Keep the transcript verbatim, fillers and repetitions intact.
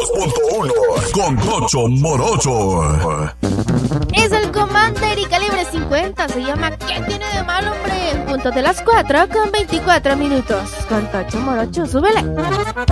dos punto uno con Tocho Morocho. Es el Commander y calibre cincuenta. Se llama ¿Qué tiene de mal, hombre? Punto de las cuatro con veinticuatro minutos. Con Tocho Morocho, súbele.